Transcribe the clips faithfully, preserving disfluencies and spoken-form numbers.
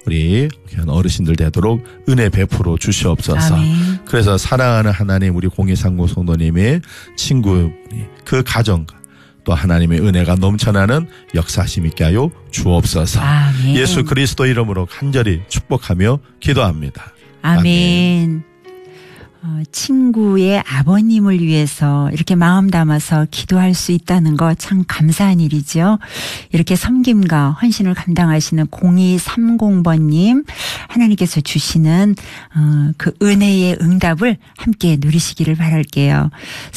우리 어르신들 되도록 은혜 베풀어 주시옵소서. 아멘. 그래서 사랑하는 하나님 우리 공이상구 성도님의 친구 그 가정과 또 하나님의 은혜가 넘쳐나는 역사심 있게 하여 주옵소서. 아멘. 예수 그리스도 이름으로 간절히 축복하며 기도합니다. 아멘. 아멘. 어, 친구의 아버님을 위해서 이렇게 마음 담아서 기도할 수 있다는 거 참 감사한 일이죠. 이렇게 섬김과 헌신을 감당하시는 공이삼공 번님 하나님께서 주시는 어, 그 은혜의 응답을 함께 누리시기를 바랄게요.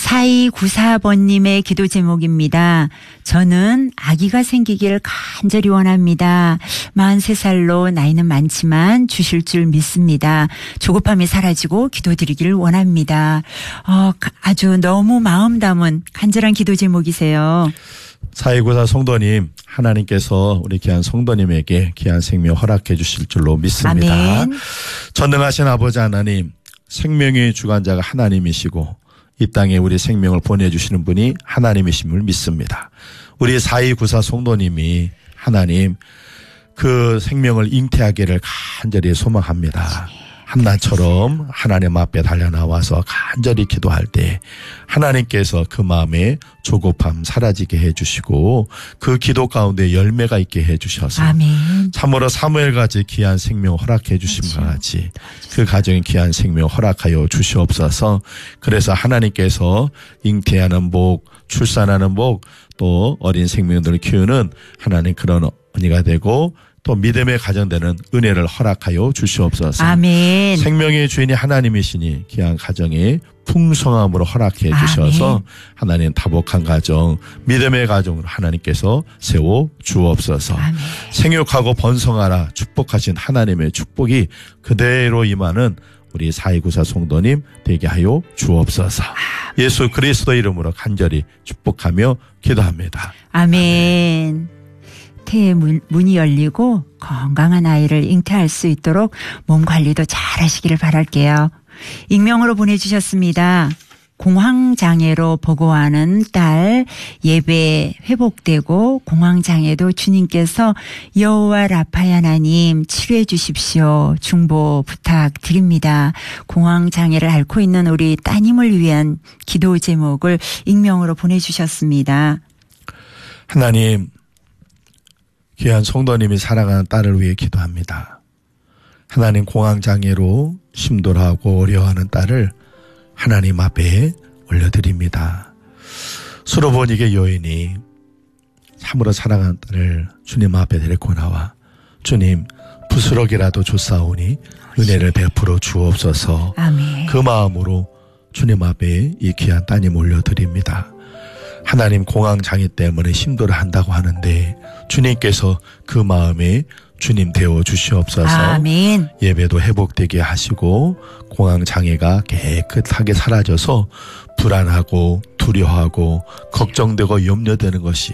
사이구사 번님의 기도 제목입니다. 저는 아기가 생기기를 간절히 원합니다. 마흔세 살로 나이는 많지만 주실 줄 믿습니다. 조급함이 사라지고 기도드리기를 원합니다. 어, 아주 너무 마음 담은 간절한 기도 제목이세요. 사이구사 성도님 하나님께서 우리 귀한 성도님에게 귀한 생명 허락해 주실 줄로 믿습니다. 아멘. 전능하신 아버지 하나님 생명의 주관자가 하나님이시고 이 땅에 우리 생명을 보내주시는 분이 하나님이심을 믿습니다. 우리 사이구사 성도님이 하나님 그 생명을 잉태하기를 간절히 소망합니다. 한나처럼 하나님 앞에 달려나와서 간절히 기도할 때 하나님께서 그 마음에 조급함 사라지게 해주시고 그 기도 가운데 열매가 있게 해주셔서 아멘. 참으로 사무엘같이 귀한 생명 허락해 주심과 같이 그 가정에 귀한 생명 허락하여 주시옵소서. 그래서 하나님께서 잉태하는 복, 출산하는 복, 또 어린 생명들을 키우는 하나님 그런 언니가 되고 또 믿음에 가정되는 은혜를 허락하여 주시옵소서. 아멘. 생명의 주인이 하나님이시니 귀한 가정에 풍성함으로 허락해 주셔서 아멘. 하나님 다복한 가정, 믿음의 가정으로 하나님께서 세워 주옵소서. 아멘. 생육하고 번성하라 축복하신 하나님의 축복이 그대로 임하는 우리 사이구사 성도님 되게 하여 주옵소서. 예수 그리스도 이름으로 간절히 축복하며 기도합니다. 아멘. 태의 문, 문이 열리고 건강한 아이를 잉태할 수 있도록 몸 관리도 잘 하시기를 바랄게요. 익명으로 보내주셨습니다. 공황장애로 보고하는 딸 예배 회복되고 공황장애도 주님께서 여호와 라파의 하나님 치료해 주십시오. 중보 부탁드립니다. 공황장애를 앓고 있는 우리 따님을 위한 기도 제목을 익명으로 보내주셨습니다. 하나님 귀한 성도님이 사랑하는 딸을 위해 기도합니다. 하나님 공황장애로 힘들어하고 어려워하는 딸을 하나님 앞에 올려드립니다. 수로보니게 여인이 참으로 사랑하는 딸을 주님 앞에 데리고 나와 주님 부스럭이라도 줬사오니 은혜를 베풀어 주옵소서. 아멘. 그 마음으로 주님 앞에 이 귀한 따님 올려드립니다. 하나님 공황장애 때문에 힘들어 한다고 하는데 주님께서 그 마음에 주님 되어 주시옵소서. 아멘. 예배도 회복되게 하시고 공황장애가 깨끗하게 사라져서 불안하고 두려워하고 걱정되고 염려되는 것이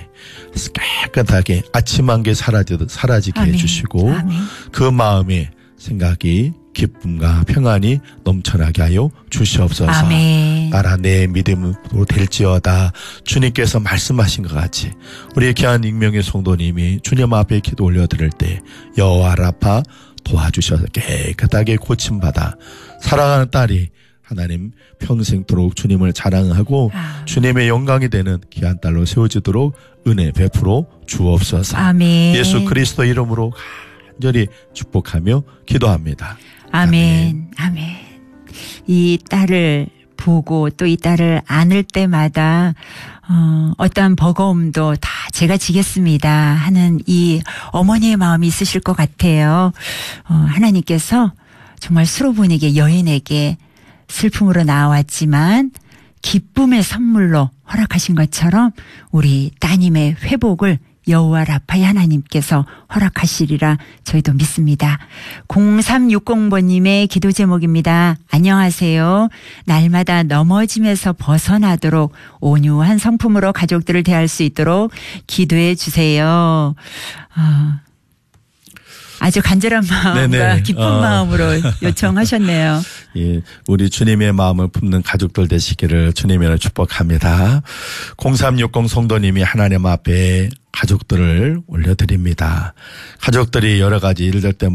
깨끗하게 아침 한 개 사라지게 아멘. 해주시고 아멘. 그 마음에 생각이 기쁨과 평안이 넘쳐나게 하여 주시옵소서. 아멘. 나라 내 믿음으로 될지어다. 주님께서 말씀하신 것 같이 우리 귀한 익명의 성도님이 주님 앞에 기도 올려드릴 때 여호와 라파 도와주셔서 깨끗하게 고침받아 사랑하는 딸이 하나님 평생토록 주님을 자랑하고 아. 주님의 영광이 되는 귀한 딸로 세워지도록 은혜 베풀어 주옵소서. 아멘. 예수 그리스도 이름으로 간절히 축복하며 기도합니다. 아멘. 아멘. 이 딸을 보고 또 이 딸을 안을 때마다 어, 어떠한 버거움도 다 제가 지겠습니다 하는 이 어머니의 마음이 있으실 것 같아요. 어, 하나님께서 정말 수로보니게 여인에게 슬픔으로 나왔지만 기쁨의 선물로 허락하신 것처럼 우리 따님의 회복을 여호와 라파의 하나님께서 허락하시리라 저희도 믿습니다. 공삼육공 번님의 기도 제목입니다. 안녕하세요. 날마다 넘어짐에서 벗어나도록 온유한 성품으로 가족들을 대할 수 있도록 기도해 주세요. 어, 아주 간절한 마음과 네네. 기쁜 어. 마음으로 요청하셨네요. 예, 우리 주님의 마음을 품는 가족들 되시기를 주님으로 축복합니다. 공삼육공 성도님이 하나님 앞에 가족들을 올려드립니다. 가족들이 여러 가지 일들 때문에